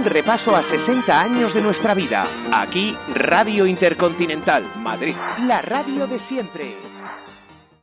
repaso a 60 años de nuestra vida. Aquí, Radio Intercontinental, Madrid. La radio de siempre.